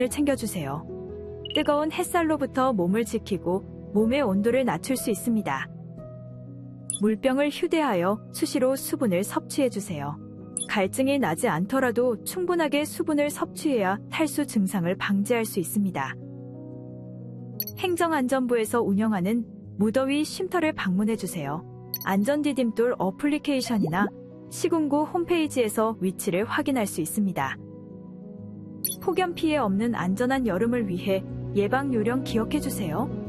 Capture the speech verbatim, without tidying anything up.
챙겨주세요. 뜨거운 햇살로부터 몸을 지키고 몸의 온도를 낮출 수 있습니다. 물병을 휴대하여 수시로 수분을 섭취해주세요. 갈증이 나지 않더라도 충분하게 수분을 섭취해야 탈수 증상을 방지할 수 있습니다. 행정안전부에서 운영하는 무더위 쉼터를 방문해주세요. 안전디딤돌 어플리케이션이나 시군구 홈페이지에서 위치를 확인할 수 있습니다. 폭염 피해 없는 안전한 여름을 위해 예방요령 기억해주세요.